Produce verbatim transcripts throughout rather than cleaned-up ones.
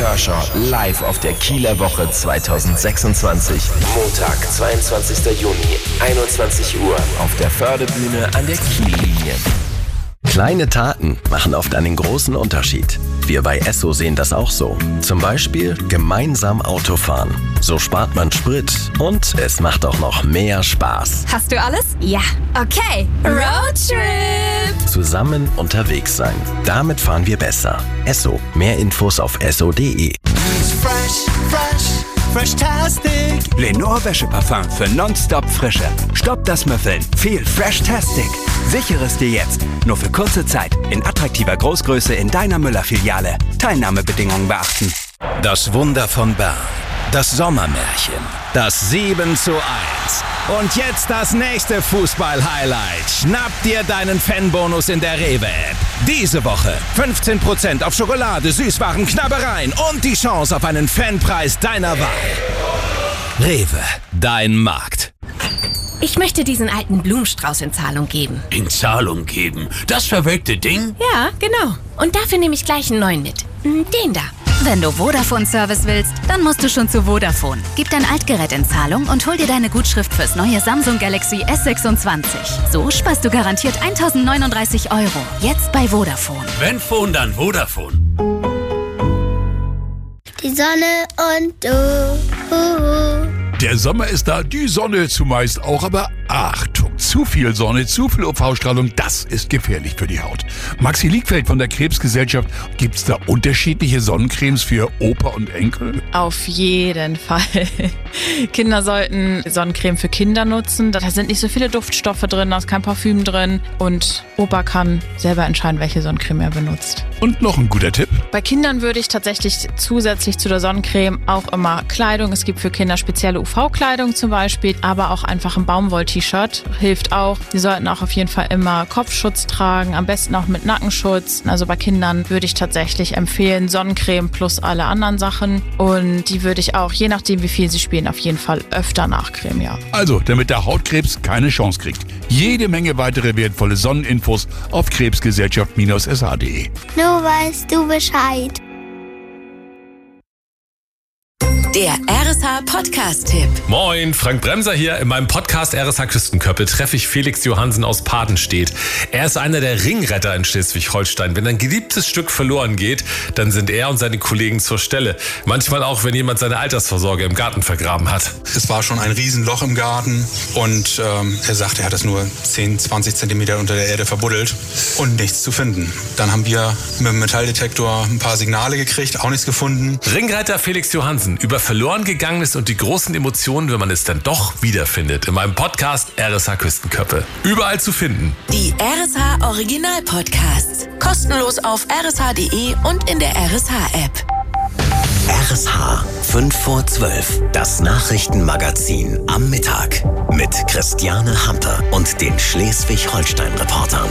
Kershaw live auf der Kieler Woche zweitausendsechsundzwanzig. Montag, zweiundzwanzigster Juni, einundzwanzig Uhr auf der Förde-Bühne an der Kiellinie. Kleine Taten machen oft einen großen Unterschied. Wir bei Esso sehen das auch so. Zum Beispiel gemeinsam Autofahren. So spart man Sprit und es macht auch noch mehr Spaß. Hast du alles? Ja. Okay. Roadtrip! Zusammen unterwegs sein. Damit fahren wir besser. Esso. Mehr Infos auf esso punkt de. Fresh, fresh, freshtastic. Lenore Wäscheparfum für nonstop Frische. Stopp das Müffeln. Viel Freshtastic. Sichere es dir jetzt. Nur für kurze Zeit. In attraktiver Großgröße in deiner Müller-Filiale. Teilnahmebedingungen beachten. Das Wunder von Bern. Das Sommermärchen. Das sieben zu eins. Und jetzt das nächste Fußball-Highlight. Schnapp dir deinen Fanbonus in der Rewe-App. Diese Woche fünfzehn Prozent auf Schokolade, Süßwaren, Knabbereien und die Chance auf einen Fanpreis deiner Wahl. Rewe, dein Markt. Ich möchte diesen alten Blumenstrauß in Zahlung geben. In Zahlung geben? Das verwelkte Ding? Ja, genau. Und dafür nehme ich gleich einen neuen mit. Den da. Wenn du Vodafone-Service willst, dann musst du schon zu Vodafone. Gib dein Altgerät in Zahlung und hol dir deine Gutschrift fürs neue Samsung Galaxy S sechsundzwanzig. So sparst du garantiert eintausendneununddreißig Euro. Jetzt bei Vodafone. Wenn Phone, dann Vodafone. Die Sonne und du. Der Sommer ist da, die Sonne zumeist auch, aber Achtung, zu viel Sonne, zu viel U V-Strahlung, das ist gefährlich für die Haut. Maxi Liegfeld von der Krebsgesellschaft, gibt's da unterschiedliche Sonnencremes für Opa und Enkel? Auf jeden Fall. Kinder sollten Sonnencreme für Kinder nutzen. Da sind nicht so viele Duftstoffe drin, da ist kein Parfüm drin. Und Opa kann selber entscheiden, welche Sonnencreme er benutzt. Und noch ein guter Tipp. Bei Kindern würde ich tatsächlich zusätzlich zu der Sonnencreme auch immer Kleidung. Es gibt für Kinder spezielle U V-Kleidung zum Beispiel, aber auch einfach ein Baumwoll-T-Shirt hilft auch. Sie sollten auch auf jeden Fall immer Kopfschutz tragen, am besten auch mit Nackenschutz. Also bei Kindern würde ich tatsächlich empfehlen Sonnencreme plus alle anderen Sachen. Und die würde ich auch, je nachdem wie viel sie spielen, auf jeden Fall öfter nachcremen, ja. Also, damit der Hautkrebs keine Chance kriegt. Jede Menge weitere wertvolle Sonneninfos auf krebsgesellschaft S H punkt de. Nur weißt du Bescheid. Der R S H-Podcast-Tipp. Moin, Frank Bremser hier. In meinem Podcast R S H Küstenköppe treffe ich Felix Johansen aus Padenstedt. Er ist einer der Ringretter in Schleswig-Holstein. Wenn ein geliebtes Stück verloren geht, dann sind er und seine Kollegen zur Stelle. Manchmal auch, wenn jemand seine Altersvorsorge im Garten vergraben hat. Es war schon ein Riesenloch im Garten und ähm, er sagt, er hat es nur zehn, zwanzig Zentimeter unter der Erde verbuddelt und nichts zu finden. Dann haben wir mit dem Metalldetektor ein paar Signale gekriegt, auch nichts gefunden. Ringretter Felix Johansen über verloren gegangenes und die großen Emotionen, wenn man es dann doch wiederfindet. In meinem Podcast R S H Küstenköppe. Überall zu finden. Die R S H Original Podcasts. Kostenlos auf r s h punkt de und in der R S H-App. R S H fünf vor zwölf. Das Nachrichtenmagazin am Mittag. Mit Christiane Hampe und den Schleswig-Holstein-Reportern.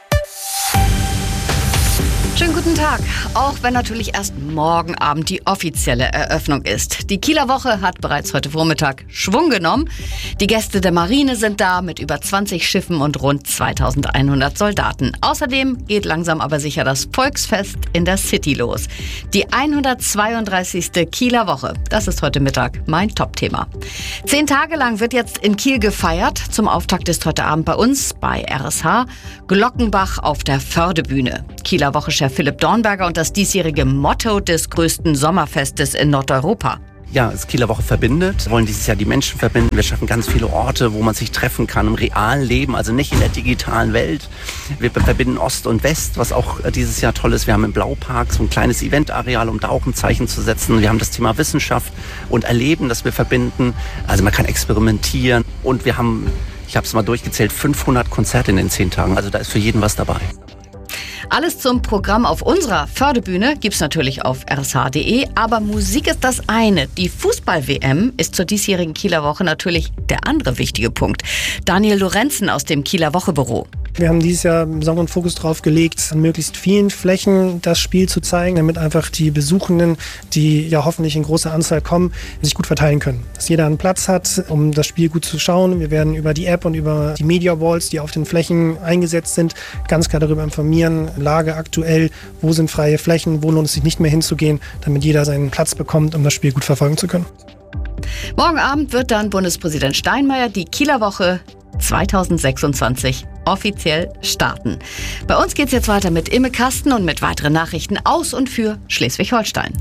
Schönen guten Tag, auch wenn natürlich erst morgen Abend die offizielle Eröffnung ist. Die Kieler Woche hat bereits heute Vormittag Schwung genommen. Die Gäste der Marine sind da mit über zwanzig Schiffen und rund zweitausendeinhundert Soldaten. Außerdem geht langsam aber sicher das Volksfest in der City los. Die hundertzweiunddreißigste Kieler Woche, das ist heute Mittag mein Top-Thema. Zehn Tage lang wird jetzt in Kiel gefeiert. Zum Auftakt ist heute Abend bei uns, bei R S H, Glockenbach auf der Förde-Bühne. Kieler Woche-Chef Philipp Dornberger und das diesjährige Motto des größten Sommerfestes in Nordeuropa. Ja, das Kieler Woche verbindet. Wir wollen dieses Jahr die Menschen verbinden. Wir schaffen ganz viele Orte, wo man sich treffen kann im realen Leben, also nicht in der digitalen Welt. Wir verbinden Ost und West, was auch dieses Jahr toll ist. Wir haben im Blaupark so ein kleines Eventareal, um da auch ein Zeichen zu setzen. Wir haben das Thema Wissenschaft und Erleben, das wir verbinden. Also man kann experimentieren und wir haben, ich habe es mal durchgezählt, fünfhundert Konzerte in den zehn Tagen. Also da ist für jeden was dabei. Alles zum Programm auf unserer Fördebühne gibt's natürlich auf r s h punkt de, aber Musik ist das eine. Die Fußball-W M ist zur diesjährigen Kieler Woche natürlich der andere wichtige Punkt. Daniel Lorenzen aus dem Kieler Woche-Büro. Wir haben dieses Jahr einen besonderen Fokus drauf gelegt, an möglichst vielen Flächen das Spiel zu zeigen, damit einfach die Besuchenden, die ja hoffentlich in großer Anzahl kommen, sich gut verteilen können. Dass jeder einen Platz hat, um das Spiel gut zu schauen. Wir werden über die App und über die Media Walls, die auf den Flächen eingesetzt sind, ganz klar darüber informieren, Lage aktuell, wo sind freie Flächen, wo lohnt es sich nicht mehr hinzugehen, damit jeder seinen Platz bekommt, um das Spiel gut verfolgen zu können. Morgen Abend wird dann Bundespräsident Steinmeier die Kieler Woche zweitausendsechsundzwanzig offiziell starten. Bei uns geht's jetzt weiter mit Imme Kasten und mit weiteren Nachrichten aus und für Schleswig-Holstein.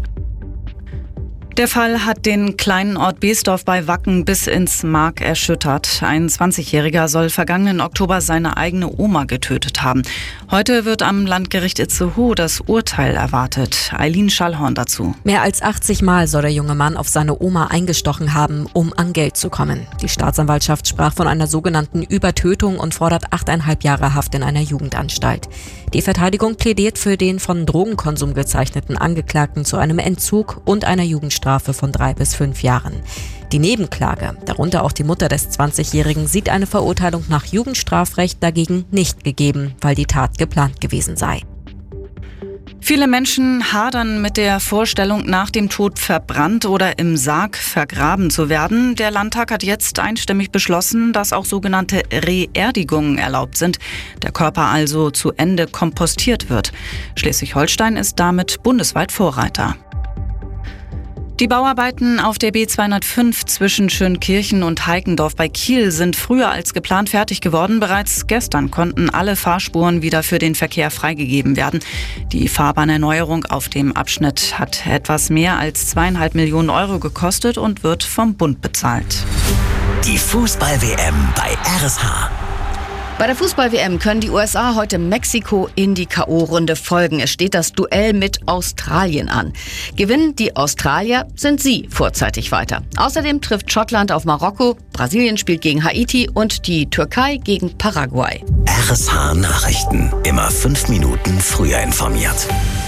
Der Fall hat den kleinen Ort Beesdorf bei Wacken bis ins Mark erschüttert. Ein zwanzigjähriger soll vergangenen Oktober seine eigene Oma getötet haben. Heute wird am Landgericht Itzehoe das Urteil erwartet. Eileen Schallhorn dazu. Mehr als achtzig Mal soll der junge Mann auf seine Oma eingestochen haben, um an Geld zu kommen. Die Staatsanwaltschaft sprach von einer sogenannten Übertötung und fordert achteinhalb Jahre Haft in einer Jugendanstalt. Die Verteidigung plädiert für den von Drogenkonsum gezeichneten Angeklagten zu einem Entzug und einer Jugendstrafe von drei bis fünf Jahren. Die Nebenklage, darunter auch die Mutter des zwanzigjährigen, sieht eine Verurteilung nach Jugendstrafrecht dagegen nicht gegeben, weil die Tat geplant gewesen sei. Viele Menschen hadern mit der Vorstellung, nach dem Tod verbrannt oder im Sarg vergraben zu werden. Der Landtag hat jetzt einstimmig beschlossen, dass auch sogenannte Reerdigungen erlaubt sind. Der Körper also zu Ende kompostiert wird. Schleswig-Holstein ist damit bundesweit Vorreiter. Die Bauarbeiten auf der B zweihundertfünf zwischen Schönkirchen und Heikendorf bei Kiel sind früher als geplant fertig geworden. Bereits gestern konnten alle Fahrspuren wieder für den Verkehr freigegeben werden. Die Fahrbahnerneuerung auf dem Abschnitt hat etwas mehr als zweieinhalb Millionen Euro gekostet und wird vom Bund bezahlt. Die Fußball-W M bei R S H. Bei der Fußball-W M können die U S A heute Mexiko in die K O-Runde folgen. Es steht das Duell mit Australien an. Gewinnen die Australier, sind sie vorzeitig weiter. Außerdem trifft Schottland auf Marokko, Brasilien spielt gegen Haiti und die Türkei gegen Paraguay. R S H Nachrichten. Immer fünf Minuten früher informiert.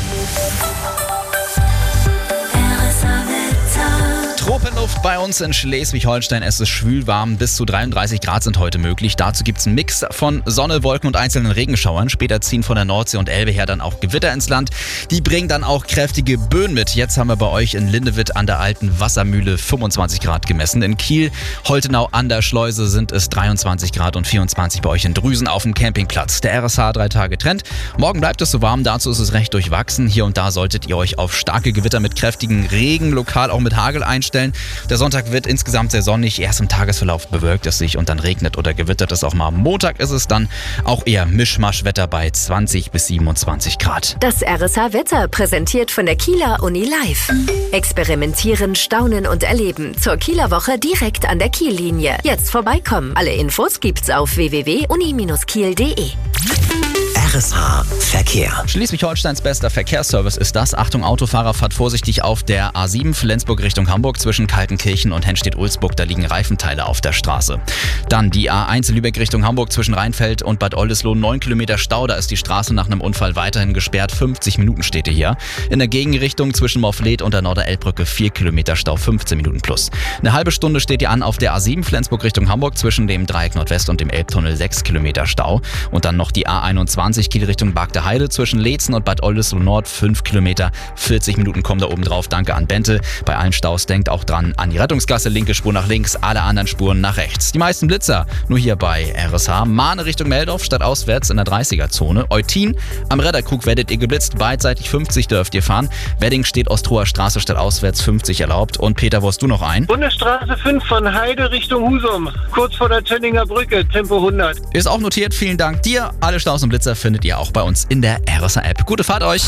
Tropenluft bei uns in Schleswig-Holstein. Es ist schwül warm. Bis zu dreiunddreißig Grad sind heute möglich. Dazu gibt es einen Mix von Sonne, Wolken und einzelnen Regenschauern. Später ziehen von der Nordsee und Elbe her dann auch Gewitter ins Land. Die bringen dann auch kräftige Böen mit. Jetzt haben wir bei euch in Lindewitt an der alten Wassermühle fünfundzwanzig Grad gemessen. In Kiel, Holtenau an der Schleuse sind es dreiundzwanzig Grad und vierundzwanzig bei euch in Drüsen auf dem Campingplatz. Der R S H drei Tage Trend. Morgen bleibt es so warm. Dazu ist es recht durchwachsen. Hier und da solltet ihr euch auf starke Gewitter mit kräftigen Regen, lokal auch mit Hagel einstellen. Der Sonntag wird insgesamt sehr sonnig, erst im Tagesverlauf bewölkt es sich und dann regnet oder gewittert es auch mal. Am Montag ist es dann auch eher Mischmaschwetter bei zwanzig bis siebenundzwanzig Grad. Das R S H-Wetter präsentiert von der Kieler Uni Live. Experimentieren, staunen und erleben. Zur Kieler Woche direkt an der Kiellinie. Jetzt vorbeikommen. Alle Infos gibt's auf w w w punkt uni Bindestrich kiel punkt de. R S H Verkehr. Schleswig-Holsteins bester Verkehrsservice ist das. Achtung Autofahrer, fahrt vorsichtig auf der A sieben Flensburg Richtung Hamburg zwischen Kaltenkirchen und Hennstedt-Ulzburg. Da liegen Reifenteile auf der Straße. Dann die A eins Lübeck Richtung Hamburg zwischen Rheinfeld und Bad Oldesloe. neun Kilometer Stau, da ist die Straße nach einem Unfall weiterhin gesperrt. fünfzig Minuten steht ihr hier. In der Gegenrichtung zwischen Morfleet und der Norderelbbrücke vier Kilometer Stau, fünfzehn Minuten plus. Eine halbe Stunde steht ihr an auf der A sieben Flensburg Richtung Hamburg zwischen dem Dreieck Nordwest und dem Elbtunnel, sechs Kilometer Stau. Und dann noch die A einundzwanzig Kiel Richtung Bagde Heide zwischen Leetzen und Bad Oldesloe Nord, fünf Kilometer, vierzig Minuten kommen da oben drauf. Danke an Bente. Bei allen Staus denkt auch dran an die Rettungsgasse, linke Spur nach links, alle anderen Spuren nach rechts. Die meisten Blitzer nur hier bei R S H. Mahne Richtung Meldorf, statt auswärts in der dreißiger-Zone. Eutin, am Redderkrug werdet ihr geblitzt, beidseitig fünfzig dürft ihr fahren. Wedding steht Ostroher Straße, statt auswärts fünfzig erlaubt. Und Peter, wo hast du noch ein? Bundesstraße fünf von Heide Richtung Husum, kurz vor der Tönninger Brücke, Tempo hundert. Ist auch notiert, vielen Dank dir. Alle Staus und Blitzer findet ihr auch bei uns in der R S H-App. Gute Fahrt euch!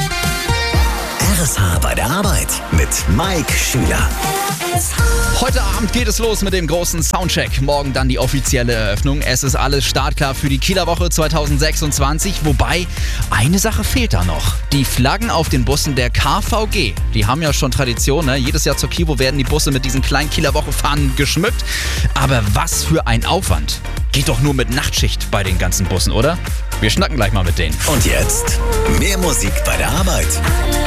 R S H bei der Arbeit mit Mike Schüler. Heute Abend geht es los mit dem großen Soundcheck. Morgen dann die offizielle Eröffnung. Es ist alles startklar für die Kieler Woche zweitausendsechsundzwanzig. Wobei, eine Sache fehlt da noch. Die Flaggen auf den Bussen der K V G. Die haben ja schon Tradition, ne? Jedes Jahr zur Kivo werden die Busse mit diesen kleinen Kieler Woche-Fahnen geschmückt. Aber was für ein Aufwand. Geht doch nur mit Nachtschicht bei den ganzen Bussen, oder? Wir schnacken gleich mal mit denen. Und jetzt mehr Musik bei der Arbeit.